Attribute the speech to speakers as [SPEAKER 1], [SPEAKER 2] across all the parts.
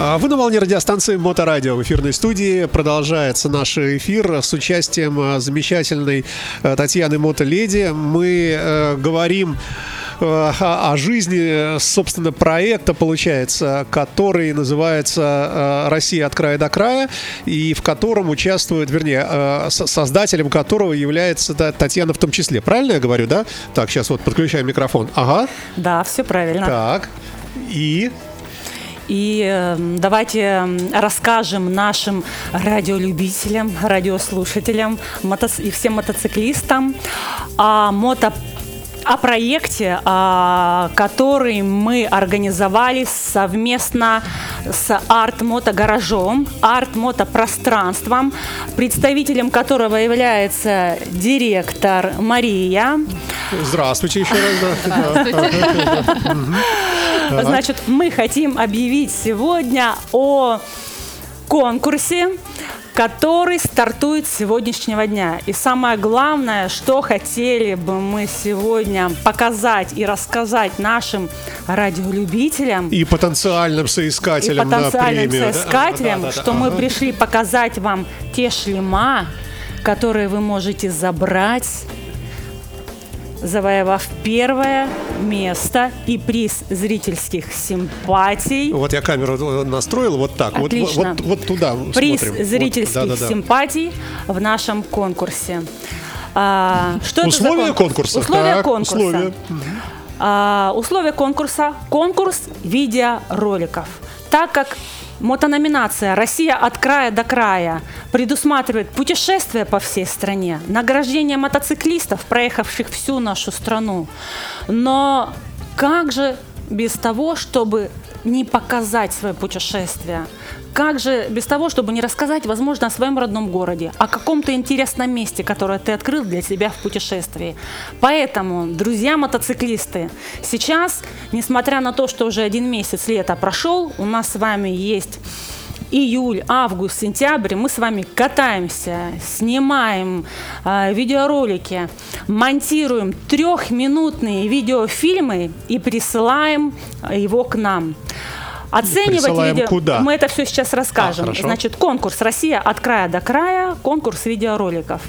[SPEAKER 1] Вы на волне радиостанции Моторадио. В эфирной студии продолжается наш эфир с участием замечательной Татьяны Мотоледи. Мы говорим о жизни, собственно, проекта, получается, который называется «Россия от края до края», и в котором участвует, вернее, создателем которого является Татьяна в том числе. Правильно я говорю, да? Так, сейчас вот подключаем микрофон. Ага.
[SPEAKER 2] Да, все правильно.
[SPEAKER 1] Так,
[SPEAKER 2] И давайте расскажем нашим радиолюбителям, радиослушателям и всем мотоциклистам о проекте, который мы организовали совместно с арт-мото-гаражом, арт-мото-пространством, представителем которого является директор Мария.
[SPEAKER 1] Здравствуйте еще раз.
[SPEAKER 2] Значит, мы хотим объявить сегодня о конкурсе, который стартует с сегодняшнего дня. И самое главное, что хотели бы мы сегодня показать и рассказать нашим радиолюбителям
[SPEAKER 1] и потенциальным соискателям на премию.
[SPEAKER 2] Что мы пришли показать вам те шлема, которые вы можете забрать, завоевав первое место и приз зрительских симпатий.
[SPEAKER 1] Вот я камеру настроил вот так.
[SPEAKER 2] Отлично.
[SPEAKER 1] Вот туда
[SPEAKER 2] приз
[SPEAKER 1] смотрим.
[SPEAKER 2] Зрительских симпатий в нашем конкурсе. Что
[SPEAKER 1] условия конкурса.
[SPEAKER 2] Условия конкурса. Условия конкурса. Конкурс видеороликов. Так как мотономинация «Россия от края до края» предусматривает путешествия по всей стране, награждение мотоциклистов, проехавших всю нашу страну. Но как же без того, чтобы не показать свое путешествие? Как же без того, чтобы не рассказать, возможно, о своем родном городе, о каком-то интересном месте, которое ты открыл для себя в путешествии? Поэтому, друзья мотоциклисты, сейчас, несмотря на то, что уже 1 месяц лета прошел, у нас с вами есть июль, август, сентябрь, мы с вами катаемся, снимаем видеоролики, монтируем 3-минутные видеофильмы и присылаем его к нам. Оценивать видео.
[SPEAKER 1] Куда?
[SPEAKER 2] Мы это все сейчас расскажем.
[SPEAKER 1] Значит,
[SPEAKER 2] конкурс «Россия от края до края», конкурс видеороликов.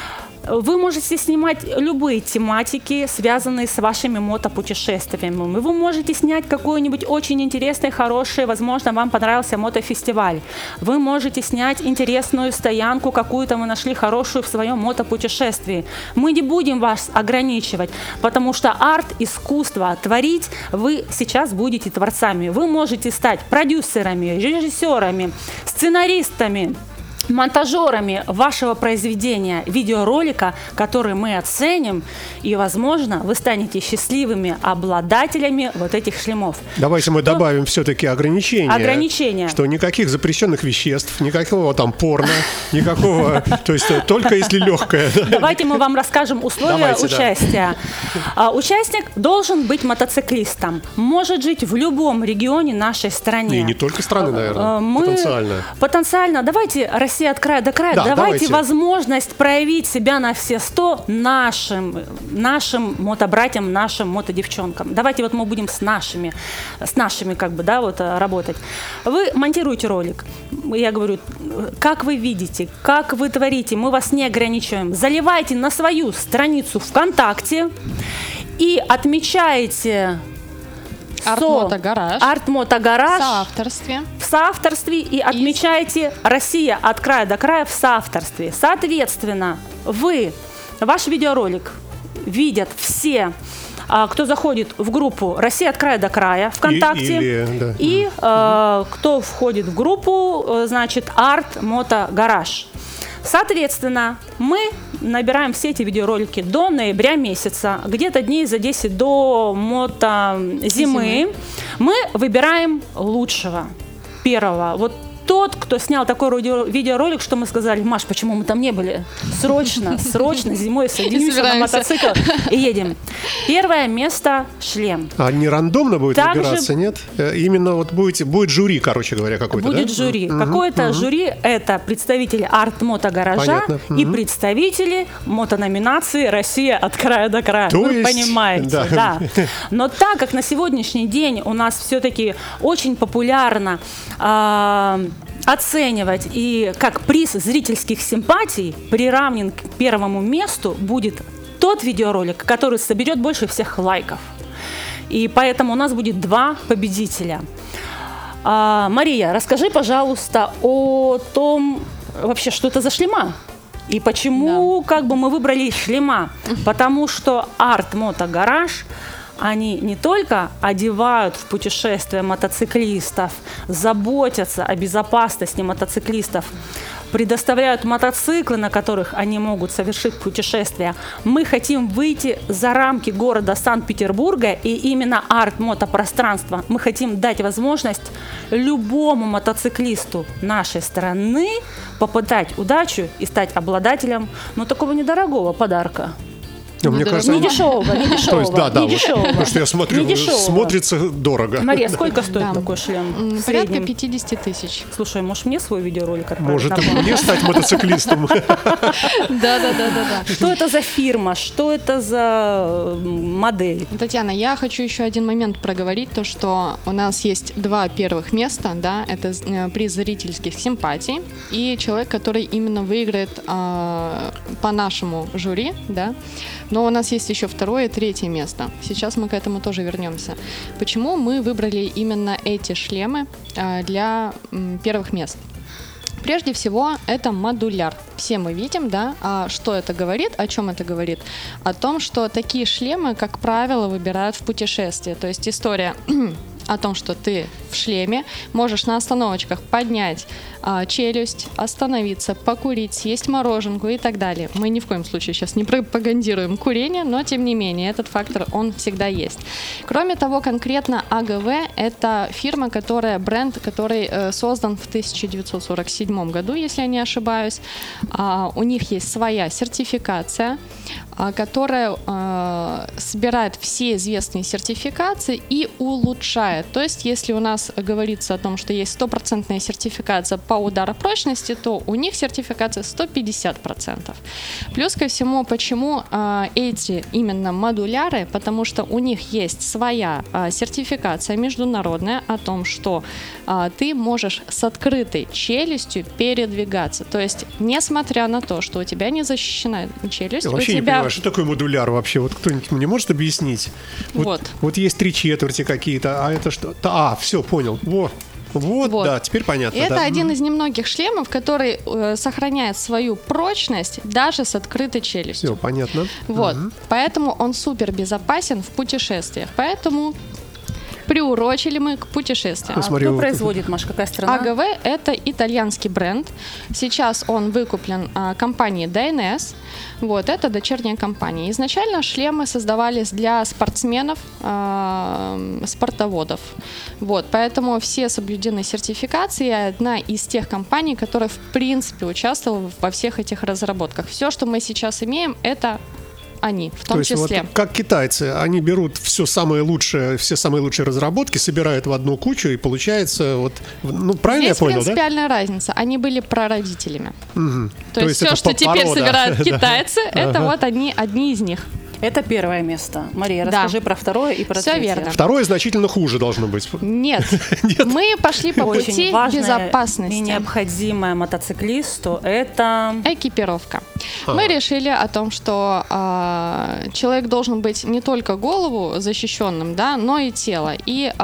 [SPEAKER 2] Вы можете снимать любые тематики, связанные с вашими мотопутешествиями. Вы можете снять какой-нибудь очень интересный, хороший, возможно, вам понравился мотофестиваль. Вы можете снять интересную стоянку, какую-то вы нашли хорошую в своем мотопутешествии. Мы не будем вас ограничивать, потому что арт, искусство, творить вы сейчас будете творцами. Вы можете стать продюсерами, режиссерами, сценаристами, монтажерами вашего произведения, видеоролика, который мы оценим, и, возможно, вы станете счастливыми обладателями вот этих шлемов.
[SPEAKER 1] Давайте мы добавим все-таки ограничения. Что никаких запрещенных веществ, никакого там порно, никакого, то есть только если легкое.
[SPEAKER 2] Давайте мы вам расскажем условия участия. Участник должен быть мотоциклистом, может жить в любом регионе нашей страны.
[SPEAKER 1] И не только страны, наверное, потенциально.
[SPEAKER 2] Давайте Россия от края до края. Давайте возможность проявить себя на все 100 нашим мотобратьям, нашим мотодевчонкам. Давайте вот мы будем с нашими работать. Вы монтируете ролик. Я говорю, как вы видите, как вы творите, мы вас не ограничиваем. Заливайте на свою страницу ВКонтакте и отмечаете Арт-мото-гараж в соавторстве и отмечаете «Россия от края до края» в соавторстве. Соответственно, ваш видеоролик видят все, кто заходит в группу «Россия от края до края» ВКонтакте, кто входит в группу, значит, «Арт-мото-гараж». Соответственно, мы набираем все эти видеоролики до ноября месяца, где-то дней за 10 до мотозимы. Мы выбираем лучшего, первого. Вот тот, кто снял такой видеоролик, что мы сказали: Маш, почему мы там не были? Срочно зимой садимся на мотоцикл и едем. Первое место — шлем.
[SPEAKER 1] А не рандомно будет
[SPEAKER 2] Также
[SPEAKER 1] выбираться, нет? Именно вот будет жюри, короче говоря, какой-то,
[SPEAKER 2] будет
[SPEAKER 1] да?
[SPEAKER 2] жюри. Какое-то жюри — это представители арт-мото-гаража и представители мотономинации «Россия от края до края».
[SPEAKER 1] То
[SPEAKER 2] Вы
[SPEAKER 1] есть,
[SPEAKER 2] понимаете, да. Но так как на сегодняшний день у нас все-таки очень популярно оценивать, и как приз зрительских симпатий приравнен к первому месту будет тот видеоролик, который соберет больше всех лайков. И поэтому у нас будет 2 победителя. Мария, расскажи, пожалуйста, о том, вообще, что это за шлема и почему как бы мы выбрали шлема. Потому что арт-мото-гараж, они не только одевают в путешествие мотоциклистов, заботятся о безопасности мотоциклистов, предоставляют мотоциклы, на которых они могут совершить путешествие. Мы хотим выйти за рамки города Санкт-Петербурга, и именно арт-мотопространство мы хотим дать возможность любому мотоциклисту нашей страны попытать удачу и стать обладателем, такого недорогого подарка.
[SPEAKER 1] Мне кажется,
[SPEAKER 2] не дешевого.
[SPEAKER 1] То есть, не дешевого. Потому что я смотрю, смотрится дорого.
[SPEAKER 2] Мария, сколько стоит такой шлем?
[SPEAKER 3] Порядка 50 тысяч.
[SPEAKER 2] Слушай, может мне свой видеоролик отправить?
[SPEAKER 1] Может мне стать мотоциклистом?
[SPEAKER 3] Да.
[SPEAKER 2] Что это за фирма? Что это за модель?
[SPEAKER 3] Татьяна, я хочу еще один момент проговорить, то что у нас есть 2 первых места, да, это приз зрительских симпатий и человек, который именно выиграет по нашему жюри, да. Но у нас есть еще 2-е и 3-е место. Сейчас мы к этому тоже вернемся. Почему мы выбрали именно эти шлемы для первых мест? Прежде всего, это модуляр. Все мы видим, да, что это говорит, о чем это говорит? О том, что такие шлемы, как правило, выбирают в путешествии. То есть история о том, что ты в шлеме можешь на остановочках поднять челюсть, остановиться, покурить, съесть мороженку и так далее. Мы ни в коем случае сейчас не пропагандируем курение, но тем не менее этот фактор, он всегда есть. Кроме того, конкретно АГВ — это фирма, бренд, который создан в 1947 году, если я не ошибаюсь. У них есть своя сертификация, которая собирает все известные сертификации и улучшает. То есть, если у нас говорится о том, что есть 100% сертификация по ударопрочности, то у них сертификация 150%. Плюс ко всему, почему эти именно модуляры? Потому что у них есть своя сертификация международная о том, что ты можешь с открытой челюстью передвигаться. То есть, несмотря на то, что у тебя не защищена челюсть,
[SPEAKER 1] вообще не понимаю, что такое модуляр вообще? Вот кто-нибудь мне может объяснить? Вот есть 3/4 какие-то, а это что? Все, понял. Вот, да, теперь понятно.
[SPEAKER 3] Это один из немногих шлемов, который сохраняет свою прочность даже с открытой челюстью.
[SPEAKER 1] Все, понятно.
[SPEAKER 3] Поэтому он супер безопасен в путешествиях. Поэтому приурочили мы к путешествиям.
[SPEAKER 2] Кто производит, Маш, какая страна?
[SPEAKER 3] АГВ — это итальянский бренд. Сейчас он выкуплен компанией DNS. Это дочерняя компания. Изначально шлемы создавались для спортсменов, спортоводов. Поэтому все соблюдены сертификации. Одна из тех компаний, которая в принципе участвовала во всех этих разработках. Все, что мы сейчас имеем, это они, в том числе.
[SPEAKER 1] Как китайцы, они берут все самые лучшие разработки, собирают в одну кучу, и получается, правильно я понял, да?
[SPEAKER 3] Здесь принципиальная разница. Они были прародителями. То есть
[SPEAKER 1] это
[SPEAKER 3] все, что теперь собирают китайцы, это одни из них.
[SPEAKER 2] Это первое место. Мария, расскажи про второе и про третье.
[SPEAKER 3] Все верно.
[SPEAKER 1] Второе значительно хуже должно быть.
[SPEAKER 3] Нет. Мы пошли по пути безопасности.
[SPEAKER 2] И необходимое мотоциклисту — это
[SPEAKER 3] экипировка. Мы решили о том, что человек должен быть не только голову защищенным, да, но и тело. И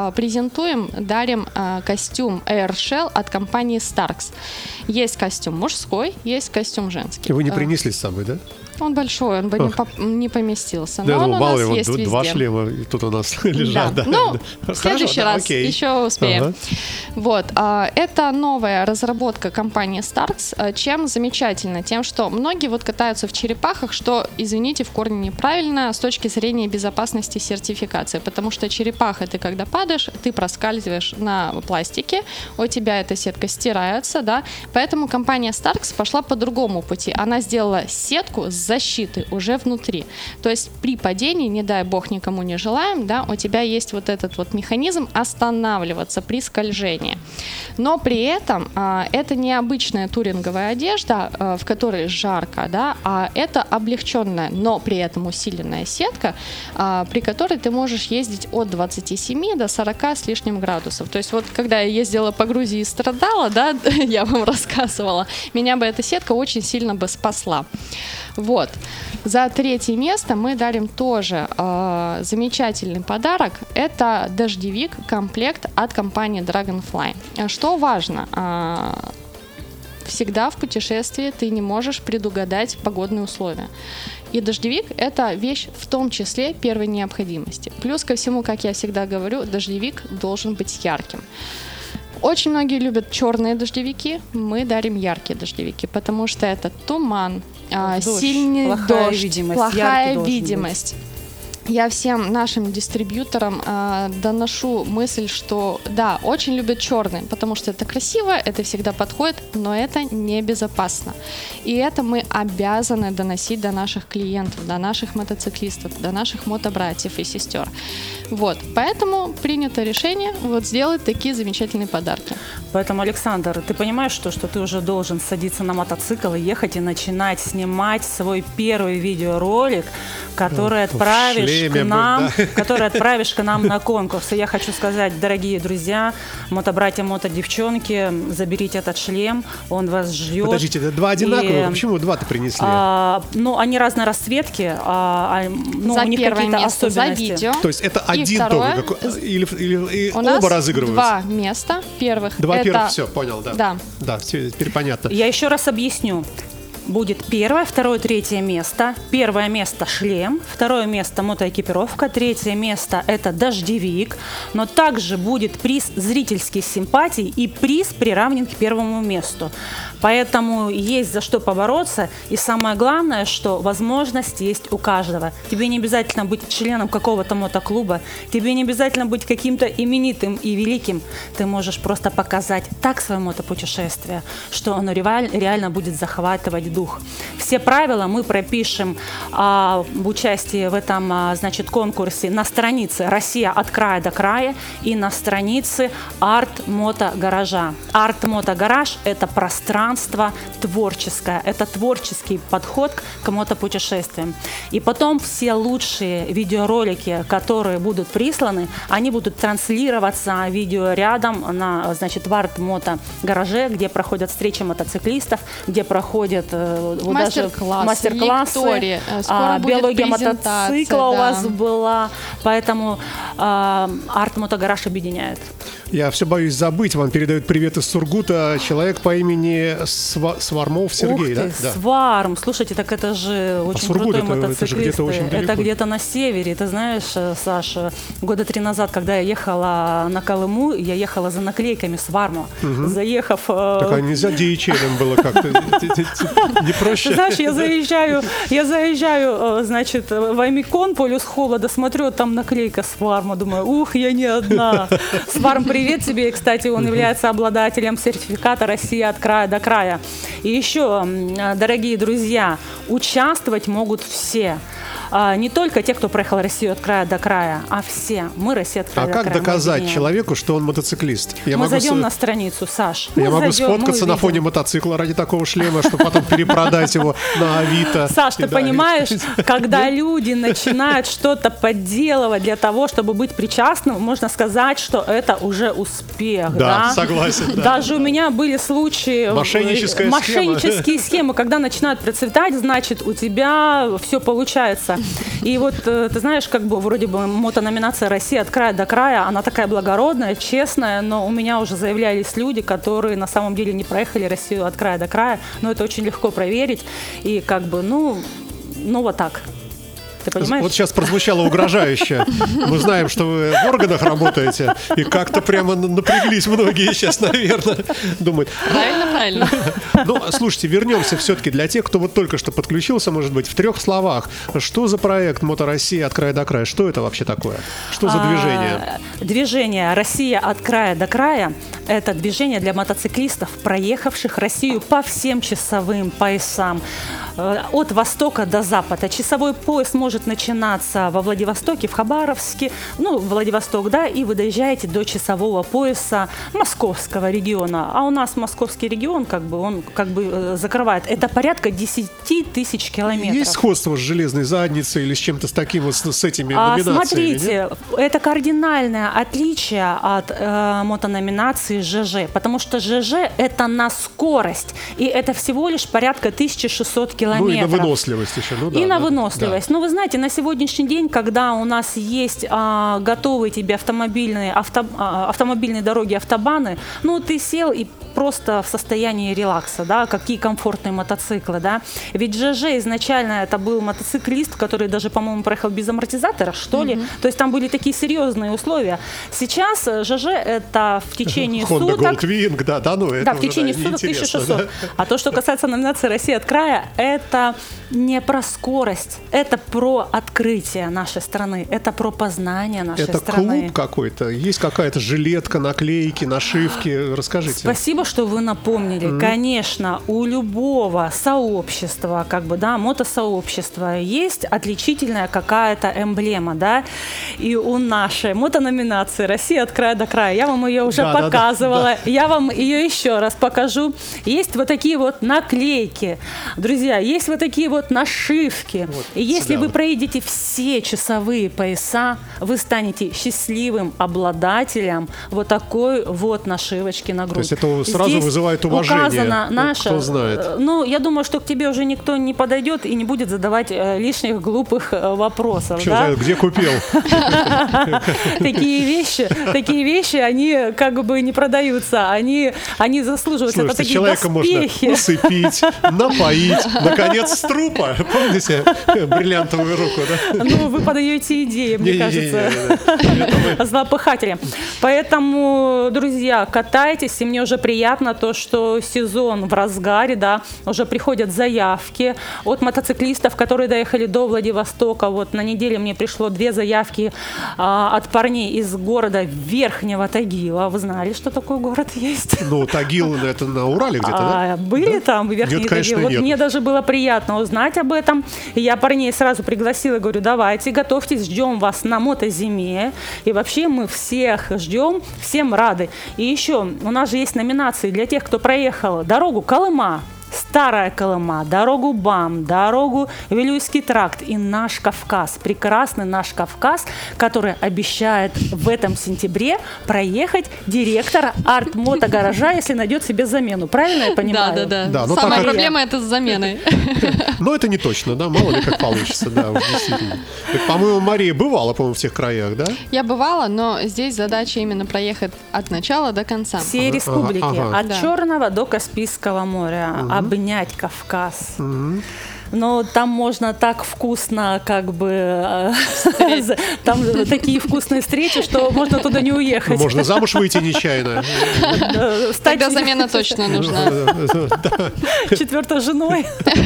[SPEAKER 3] дарим костюм Air Shell от компании Starks. Есть костюм мужской, есть костюм женский.
[SPEAKER 1] Вы не принесли с собой, да?
[SPEAKER 3] Он большой, он бы не поместился.
[SPEAKER 1] Да,
[SPEAKER 3] Но он у
[SPEAKER 1] мало
[SPEAKER 3] нас
[SPEAKER 1] ли,
[SPEAKER 3] есть
[SPEAKER 1] вот два
[SPEAKER 3] везде.
[SPEAKER 1] шлема тут у нас лежат.
[SPEAKER 3] Да.
[SPEAKER 1] Да.
[SPEAKER 3] Ну,
[SPEAKER 1] Да.
[SPEAKER 3] в следующий раз
[SPEAKER 1] окей.
[SPEAKER 3] еще успеем.
[SPEAKER 1] Ага.
[SPEAKER 3] Вот, это новая разработка компании Starks. Чем замечательно? Тем, что многие вот катаются в черепахах, что, извините, в корне неправильно с точки зрения безопасности сертификации, потому что черепаха, ты когда падаешь, ты проскальзываешь на пластике, у тебя эта сетка стирается, да, поэтому компания Starks пошла по другому пути. Она сделала сетку с защитой уже внутри. То есть при падении, не дай бог, никому не желаем, да, у тебя есть вот этот вот механизм останавливаться при скольжении. Но при этом это не обычная туринговая одежда, в которой жарко, да, а это облегченная, но при этом усиленная сетка, при которой ты можешь ездить от 27 до 40 с лишним градусов. То есть вот когда я ездила по Грузии и страдала, да, я вам рассказывала, меня бы эта сетка очень сильно бы спасла. Вот. За 3-е место мы дарим тоже замечательный подарок. Это дождевик, комплект от компании Dragonfly. Что важно? Всегда в путешествии ты не можешь предугадать погодные условия. И дождевик – это вещь в том числе первой необходимости. Плюс ко всему, как я всегда говорю, дождевик должен быть ярким. Очень многие любят черные дождевики, мы дарим яркие дождевики, потому что это туман, сильный
[SPEAKER 2] плохая
[SPEAKER 3] дождь,
[SPEAKER 2] видимость,
[SPEAKER 3] плохая
[SPEAKER 2] яркий
[SPEAKER 3] видимость. Я всем нашим дистрибьюторам доношу мысль, что да, очень любят черный, потому что это красиво, это всегда подходит, но это небезопасно. И это мы обязаны доносить до наших клиентов, до наших мотоциклистов, до наших мотобратьев и сестер. Вот, поэтому принято решение вот сделать такие замечательные подарки.
[SPEAKER 2] Поэтому, Александр, ты понимаешь, что ты уже должен садиться на мотоцикл и ехать и начинать снимать свой первый видеоролик, который отправишь к нам, который отправишь к нам на конкурс. И я хочу сказать, дорогие друзья, мотобратья, мотодевчонки, заберите этот шлем, он вас ждет.
[SPEAKER 1] Подождите, это два одинаковых, почему два-то принесли?
[SPEAKER 2] Ну, они разной расцветки, ну,
[SPEAKER 3] за
[SPEAKER 2] у них
[SPEAKER 3] первое
[SPEAKER 2] какие-то
[SPEAKER 3] место за
[SPEAKER 2] особенности.
[SPEAKER 3] видео.
[SPEAKER 1] То есть это
[SPEAKER 3] И
[SPEAKER 1] один
[SPEAKER 3] второе,
[SPEAKER 1] только, или
[SPEAKER 3] у нас
[SPEAKER 1] оба разыгрываются?
[SPEAKER 3] 2 места первых.
[SPEAKER 1] Два
[SPEAKER 3] это...
[SPEAKER 1] первых, все, понял, да.
[SPEAKER 3] Да.
[SPEAKER 1] Да, все, теперь понятно.
[SPEAKER 2] Я еще раз объясню. Будет 1-е, 2-е, 3-е место. 1-е место шлем, 2-е место мотоэкипировка, 3-е место это дождевик, но также будет приз зрительских симпатий и приз приравнен к 1-му месту. Поэтому есть за что побороться, и самое главное, что возможность есть у каждого. Тебе не обязательно быть членом какого-то мотоклуба, тебе не обязательно быть каким-то именитым и великим. Ты можешь просто показать так свое мотопутешествие, что оно реально будет захватывать дух. Все правила мы пропишем в участии в этом, значит, конкурсе на странице «Россия от края до края» и на странице «Арт-мото-гаража». «Арт-мото-гараж» — это пространство творческое, это творческий подход к мотопутешествиям. И потом все лучшие видеоролики, которые будут присланы, они будут транслироваться видеорядом на, значит, в «Арт-мото-гараже», где проходят встречи мотоциклистов, где проходят мастер-классы, биология мотоцикла у вас была, поэтому «Арт-мото-гараж» объединяет.
[SPEAKER 1] Я все боюсь забыть, вам передают привет из Сургута человек по имени Свармов Сергей.
[SPEAKER 2] Ух ты,
[SPEAKER 1] да?
[SPEAKER 2] Сварм, слушайте, так это же очень
[SPEAKER 1] Сургут
[SPEAKER 2] крутой
[SPEAKER 1] это
[SPEAKER 2] мотоциклист.
[SPEAKER 1] же где-то очень далеко.
[SPEAKER 2] Это где-то на севере. Ты знаешь, Саша, 3 года назад, когда я ехала на Колыму, я ехала за наклейками Сварма. Заехав...
[SPEAKER 1] Так а нельзя DHL было как-то? Не проще?
[SPEAKER 2] Ты знаешь, я заезжаю, значит, в Омикон, полюс холода, смотрю, там наклейка Сварма, думаю, ух, я не одна. Сварм, привет тебе, и, кстати, он является обладателем сертификата «Россия от края до края». И еще, дорогие друзья, участвовать могут все. Не только те, кто проехал Россию от края до края, а все. Мы Россия от края до края.
[SPEAKER 1] А как доказать человеку, что он мотоциклист?
[SPEAKER 2] Мы зайдем на страницу, Саш.
[SPEAKER 1] Я могу сфоткаться на фоне мотоцикла ради такого шлема, чтобы потом перепродать его на Авито.
[SPEAKER 2] Саш, ты понимаешь, когда люди начинают что-то подделывать для того, чтобы быть причастным, можно сказать, что это уже успех.
[SPEAKER 1] Да, согласен.
[SPEAKER 2] Даже у меня были случаи... Мошеннические схемы, когда начинают процветать, значит, у тебя все получается. И вот, ты знаешь, как бы вроде бы мотономинация «Россия от края до края», она такая благородная, честная, но у меня уже заявлялись люди, которые на самом деле не проехали Россию от края до края, но это очень легко проверить. И как бы, ну вот так. Ты понимаешь?
[SPEAKER 1] Вот сейчас прозвучало угрожающе. Мы знаем, что вы в органах работаете, и как-то прямо напряглись многие сейчас, наверное, думают.
[SPEAKER 3] Правильно.
[SPEAKER 1] Ну, слушайте, вернемся все-таки для тех, кто вот только что подключился, может быть, в 3 словах. Что за проект «Мото Россия от края до края»? Что это вообще такое? Что за движение?
[SPEAKER 2] Движение «Россия от края до края» – это движение для мотоциклистов, проехавших Россию по всем часовым поясам. От востока до запада. Часовой пояс может начинаться во Владивостоке, в Хабаровске, ну, Владивосток, да, и вы доезжаете до часового пояса московского региона. А у нас московский регион, он закрывает. Это порядка 10 тысяч километров.
[SPEAKER 1] Есть сходство с железной задницей или с чем-то с таким вот, с этими номинациями?
[SPEAKER 2] Смотрите, это кардинальное отличие от мотономинации ЖЖ, потому что ЖЖ это на скорость, и это всего лишь порядка 1600 километров.
[SPEAKER 1] Ну и на выносливость еще.
[SPEAKER 2] На выносливость. Да. Ну, вы знаете, на сегодняшний день, когда у нас есть готовые тебе автомобильные дороги, автобаны, ну, ты сел и просто в состоянии релакса, да, какие комфортные мотоциклы, да. Ведь ЖЖ изначально это был мотоциклист, который даже, по-моему, проехал без амортизатора, что ли. То есть там были такие серьезные условия. Сейчас ЖЖ это в течение
[SPEAKER 1] Honda
[SPEAKER 2] суток...
[SPEAKER 1] Goldwing, это
[SPEAKER 2] в течение суток 1600. Да? А то, что касается номинации «Россия от края», это не про скорость, это про открытие нашей страны, это про познание нашей страны.
[SPEAKER 1] Это клуб какой-то? Есть какая-то жилетка, наклейки, нашивки? Расскажите.
[SPEAKER 2] Спасибо, что вы напомнили. Конечно, у любого сообщества, мотосообщества есть отличительная какая-то эмблема, да, и у нашей мотономинации «Россия от края до края», я вам ее уже показывала, я вам ее еще раз покажу. Есть вот такие вот наклейки, друзья, есть вот такие вот нашивки. Вот, и если вы проедете все часовые пояса, вы станете счастливым обладателем вот такой вот нашивочки на грудь.
[SPEAKER 1] То есть это сразу здесь вызывает уважение.
[SPEAKER 2] Указано наше,
[SPEAKER 1] кто знает.
[SPEAKER 2] Ну, я думаю, что к тебе уже никто не подойдет и не будет задавать лишних глупых вопросов.
[SPEAKER 1] Что знает, где купил?
[SPEAKER 2] Такие вещи, они как бы не продаются, они заслуживают. Это такие
[SPEAKER 1] человека можно усыпить, напоить, наконец, с трупа. Помните бриллиантовую руку, да?
[SPEAKER 2] Ну, вы подаете идеи, мне кажется, злопыхатели. Поэтому, друзья, катайтесь, и мне уже приятно то, что сезон в разгаре, да, уже приходят заявки от мотоциклистов, которые доехали до Владивостока. Вот на неделе мне пришло 2 заявки от парней из города Верхнего Тагила. Вы знали, что такой город есть?
[SPEAKER 1] Ну, Тагил, это на Урале где-то, да?
[SPEAKER 2] Были там Верхний Тагил? Вот мне даже было приятно узнать об этом. И я парней сразу пригласила, говорю, давайте, готовьтесь, ждем вас на мотозиме. И вообще мы всех ждем, всем рады. И еще у нас же есть номинации для тех, кто проехал дорогу Колыма, Старая Колыма, дорогу БАМ, дорогу Вилюйский тракт и наш Кавказ, прекрасный наш Кавказ, который обещает в этом сентябре проехать директор арт-мотогаража, если найдет себе замену. Правильно я понимаю?
[SPEAKER 3] Да. Самая проблема это с заменой.
[SPEAKER 1] Но это не точно, да, мало ли как получится, да, действительно. По-моему, Мария бывала, по-моему, в тех краях, да?
[SPEAKER 3] Я бывала, но здесь задача именно проехать от начала до конца.
[SPEAKER 2] Все республики, от Черного до Каспийского моря. Обнять Кавказ. Но там можно так вкусно, как бы, там такие вкусные встречи, что можно туда не уехать.
[SPEAKER 1] Можно замуж выйти нечаянно.
[SPEAKER 3] Тогда замена точно нужна.
[SPEAKER 2] 4-й женой.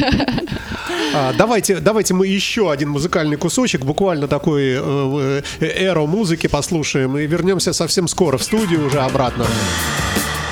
[SPEAKER 1] Давайте мы еще один музыкальный кусочек, буквально такой эро музыки послушаем и вернемся совсем скоро в студию уже обратно.